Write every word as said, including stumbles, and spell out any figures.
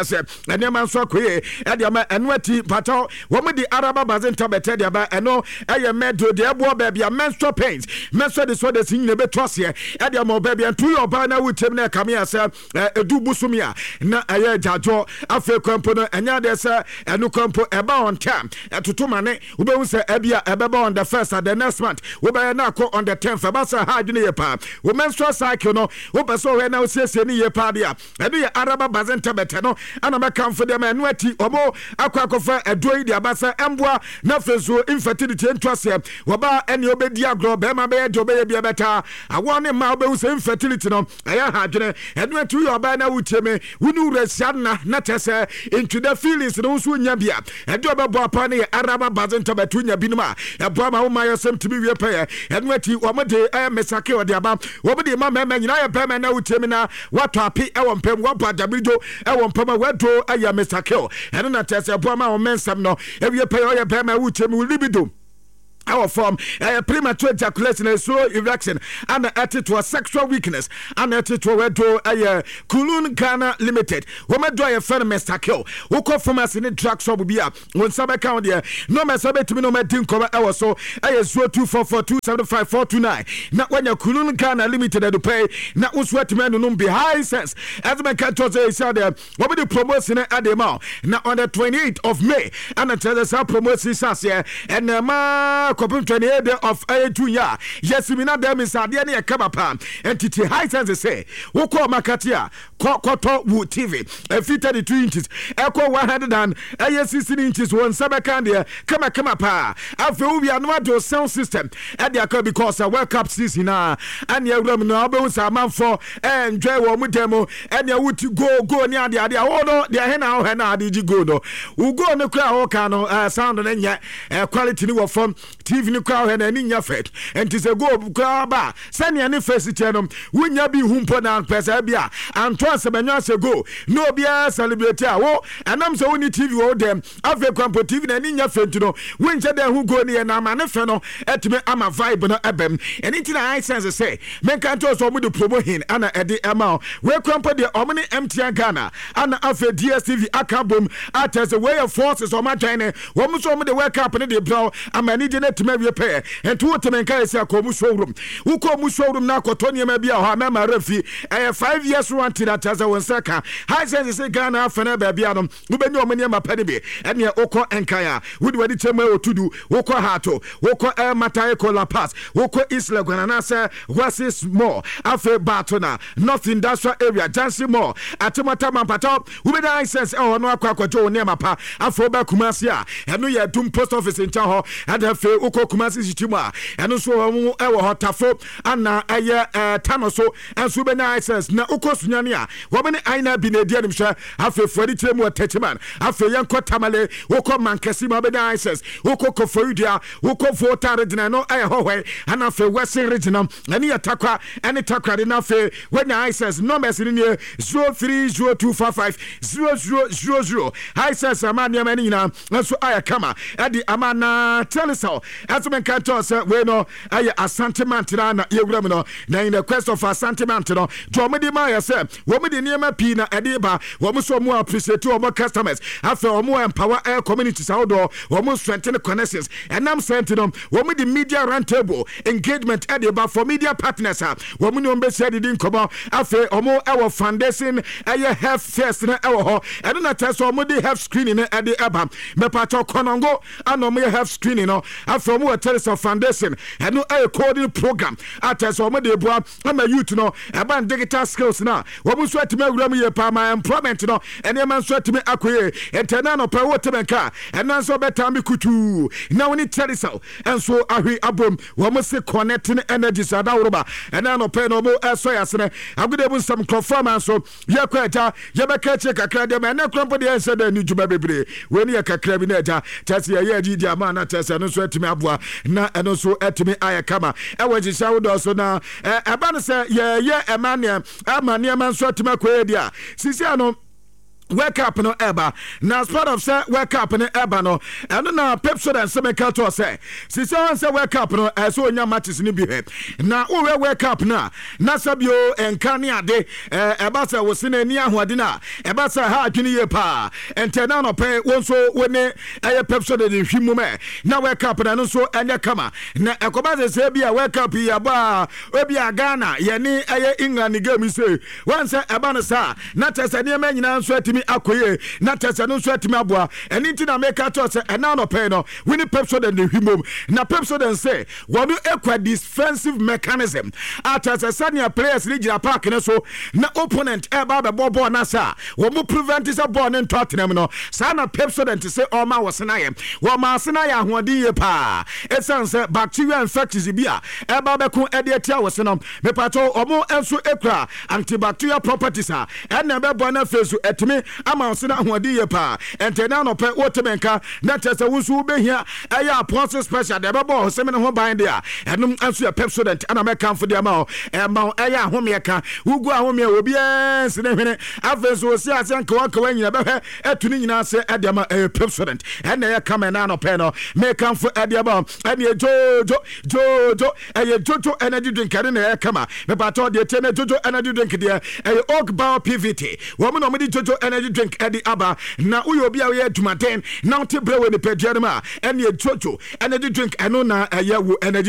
say and your man so quick at your man and what tea pato woman the Araba bazin tabet ba and no I met to the boy baby a menstrual pains menstrual disorder in the betros here at your more baby and two your banner with him come here sir do busumia na aye jajo afe component and ya there's a no compo about on time at to mane we be say ebia ebeba on the first and the next month we be na ko on the tenth abasa hard ne pa we menstrual cycle no we be so we na say say ne pa dia e be Araba bazin tabet no ana me come for them and wati omo akwa kofa adoi dia basa emboa na feso infertility entwase woba ene obedi agro be ma be do be bia beta awone ma be so infertility no aya hadwene ene wati yo ba na wuteme wunu resia na na tese into the feelings no so nya bia ede obebo apa ne Araba bazin tabetu nya binuma e boa ma wo ma yesem timi wie pe ene wati omode aya mesake ode aba wobede ma ma nyina ya pe ma na wuteme na wato api e wo mpem wo ba dabido e wo mpem wedo aya mesake ene na tese boa ma wo mensam no e wie pe o ya pe ma wuteme libido our form uh, premature ejaculation and slow erection and at it was sexual weakness and at it was do a Kulun Ghana Limited woman do a friend Mister Kill who come from us in the drug shop be up when some account there no me sabe to me no me tin cover I so I zero two four four two seven five four two nine not when you Kulun Ghana Limited to pay not who's sweat men no be high sense as my cat was say there what be the promotion at the mall now on the twenty-eighth of May and until the sub promotion says here and uh, Kopim twenty-eight of a two year. Yes, we not them is Adiani a Kabapa. Entity high sense say, Woko Makatia, Koto Wu T V, a feet thirty-two inches, Echo one hundred and a sixteen inches, one Sabacandia, Kama Kamapa. After we are not to sound system at the Akko because a World Cup season, and your room no bones are man for and Jay Womutemo, and you would go go near the idea. Oh no, the Hena Hena did you go no? Who go no crowd, Cano, sound and yet quality new from. T V no crowd and any fet and tis a go ba send any first channel when you be humpo na pesabia and twice a manyas ago no bia celebrate wo and I'm so only T V all them ave compo T V and in your fet no when you who go near na man feno et me ama vibe no ebem anything I sense say men can't also with the promo hin and a the amount we compo the omni M T N Ghana and afe D S T V akabum at as a way of forces on my China one so the work up in the brow and many to me pay and to what men can say a showroom who come showroom now cotonia maybe a hammer refi a five years wanted that as a one second high sense say Ghana for a baby adam who be no many ma penny and near Oko and Kaya would ready to me to do Woko Hato Woko El Mataiko La Paz Woko Isla Guanasa was is more after Batona North Industrial Area Jansi more at Tomata Mampatop who be the high sense oh no Aqua Joe near Mapa Afroba Kumasia and no ya doom post office in Tahoe and have Oko Kumasi Chitima and also our hotafo and na aya tanoso and so be sense na Oko Sunyania woman aina bi na dia nimsha afi fori temu attachment afi yanko tamale Oko mankasi ma be sense Oko kofoidia Oko vota regional no aya howe and afi western regional ani atakwa ani takwa na afi when I sense numbers in here zero three zero two four five zero zero zero zero high sense amania mani na so aya kama adi amana tell us how as men can tell us we no aye asante mantina na yewura no na in the quest of asante mantina jo me di ma yese wo me di niema pi na ede ba wo mo so mo appreciate wo mo customers afa wo mo empower air communities out do wo mo strengthen connections and am sent them wo me di media roundtable engagement ede ba for media partners wo mo no be said di nkomo afa wo mo our foundation aye health first na ewo ho ede na test wo mo di health screening na ede aba me pato konongo ano mo health screening no from what Teresa Foundation and no a coding program at as one de boa I'm a youth no about digital skills now what was sweat me gram ye pa my employment no and a man sweat me akwe and tenano pa water car and now so better me kutu now ni Teresa and so ahi abom what must say connecting energies adawroba and now no pay no more as so yasne I'm going to some performance so ya kweta ya be ka che kakra de me na krampo de answer the new juma bebre when ya kakra bi na ja tase ya ya di dia man na tase no so etimi aboa na eno so etimi ayakama e waji sha wodo so na e ba no se ye ye emania amania man so etimi akoye dia sisi ano wake up no eba na as part of say wake up no eba no eno na Pepsodent and Semeka to say si say say wake up no so onya matches ni bi he na wo wake up na na sabio enka ne ade eba say wo sene ni ahoade na eba say ha adwene ye pa ente na no pe won so woni eye Pepsodent de hwimu me na wake up na no so enya kama na ekoba say say bia wake up ya ba obi Ghana ye ni eye England game say wan say eba no sa na tese ne ma nyina so atimi akoye na tese no so atimi aboa eni ti na make to say ena no pay no we ni Pepsodent de hwimom na Pepsodent say wonu equa defensive mechanism at as a senior players ni gira park ne so na opponent e ba be bobo na sa wo mu prevent is a ball in Tottenham no sa na Pepsodent say o ma wosena ye wo ma sena ya hoodi ye pa e san say bacteria infections bia e ba be kun e de tia wosena me pato o mu enso equa antibacterial properties a e na be bo na face etimi ama wosena hoodi ye pa ente na no pe wotemenka na tese wusu be hia e ya process special de be bo seme ne ho ban de a enum enso ya Pepsodent ana me kan for de ma e ma e ya home ka ugu ahome obi ens ne hwene afenso osi ase nka waka nyina be hwe etuni nyina se e de ma Pepsodent e na ya kama na no pe no me kan for e de ba e ne jojo jojo e ye jojo energy drink ade na ya kama me ba to de tene jojo energy drink de e Oak Bar P V T wo mo no mo di jojo energy drink e di aba na uyo bia we adumaden na wote brewe ne pedua ma e ne jojo energy drink eno na e ya wo energy